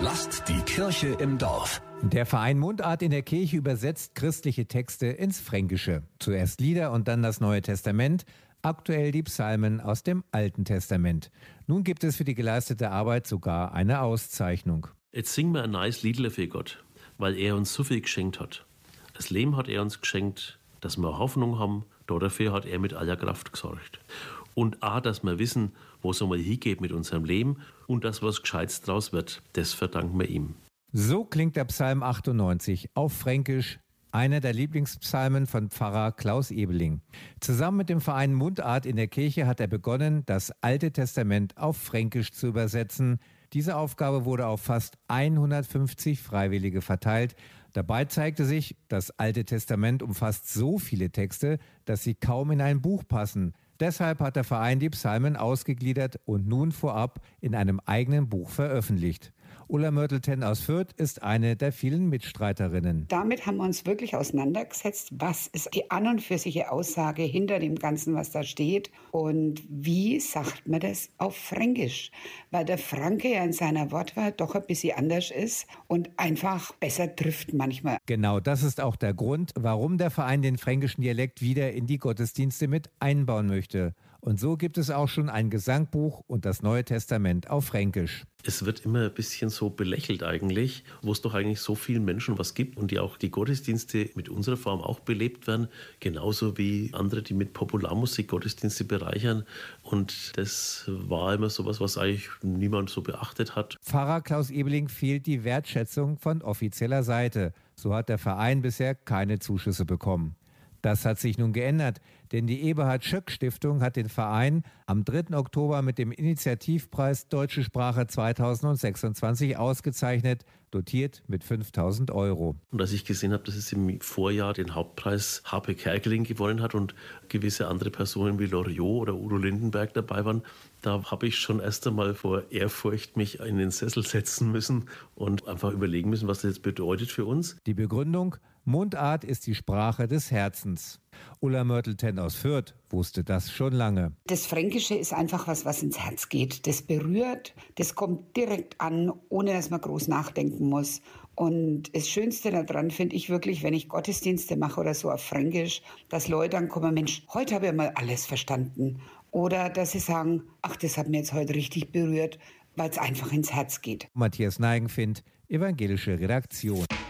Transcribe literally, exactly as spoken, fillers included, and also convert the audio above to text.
Lasst die Kirche im Dorf. Der Verein Mundart in der Kirche übersetzt christliche Texte ins Fränkische. Zuerst Lieder und dann das Neue Testament, aktuell die Psalmen aus dem Alten Testament. Nun gibt es für die geleistete Arbeit sogar eine Auszeichnung. Jetzt singen wir ein neues Liedle für Gott, weil er uns so viel geschenkt hat. Das Leben hat er uns geschenkt, dass wir Hoffnung haben, dafür hat er mit aller Kraft gesorgt. Und auch, dass wir wissen, wo es einmal hingeht mit unserem Leben und dass was Gescheites draus wird, das verdanken wir ihm. So klingt der Psalm achtundneunzig auf Fränkisch, einer der Lieblingspsalmen von Pfarrer Klaus Ebeling. Zusammen mit dem Verein Mundart in der Kirche hat er begonnen, das Alte Testament auf Fränkisch zu übersetzen. Diese Aufgabe wurde auf fast hundertfünfzig Freiwillige verteilt. Dabei zeigte sich, das Alte Testament umfasst so viele Texte, dass sie kaum in ein Buch passen. Deshalb hat der Verein die Psalmen ausgegliedert und nun vorab in einem eigenen Buch veröffentlicht. Ulla Mörtelten aus Fürth ist eine der vielen Mitstreiterinnen. Damit haben wir uns wirklich auseinandergesetzt, was ist die an und für sich Aussage hinter dem Ganzen, was da steht und wie sagt man das auf Fränkisch, weil der Franke ja in seiner Wortwahl doch ein bisschen anders ist und einfach besser trifft manchmal. Genau, das ist auch der Grund, warum der Verein den fränkischen Dialekt wieder in die Gottesdienste mit einbauen möchte. Und so gibt es auch schon ein Gesangbuch und das Neue Testament auf Fränkisch. Es wird immer ein bisschen so belächelt eigentlich, wo es doch eigentlich so vielen Menschen was gibt und die auch die Gottesdienste mit unserer Form auch belebt werden, genauso wie andere, die mit Popularmusik Gottesdienste bereichern. Und das war immer sowas, was eigentlich niemand so beachtet hat. Pfarrer Klaus Ebeling fehlt die Wertschätzung von offizieller Seite. So hat der Verein bisher keine Zuschüsse bekommen. Das hat sich nun geändert, denn die Eberhard-Schöck-Stiftung hat den Verein am dritten Oktober mit dem Initiativpreis Deutsche Sprache zweitausendsechsundzwanzig ausgezeichnet, dotiert mit fünftausend Euro. Und als ich gesehen habe, dass es im Vorjahr den Hauptpreis H P Kerkeling gewonnen hat und gewisse andere Personen wie Loriot oder Udo Lindenberg dabei waren, da habe ich schon erst einmal vor Ehrfurcht mich in den Sessel setzen müssen und einfach überlegen müssen, was das jetzt bedeutet für uns. Die Begründung: Mundart ist die Sprache des Herzens. Ulla Mörtelten aus Fürth wusste das schon lange. Das Fränkische ist einfach was, was ins Herz geht. Das berührt, das kommt direkt an, ohne dass man groß nachdenken muss. Und das Schönste daran finde ich wirklich, wenn ich Gottesdienste mache oder so auf Fränkisch, dass Leute dann kommen, Mensch, heute habe ich mal alles verstanden. Oder dass sie sagen, ach, das hat mir jetzt heute richtig berührt, weil es einfach ins Herz geht. Matthias Neigenfind, Evangelische Redaktion.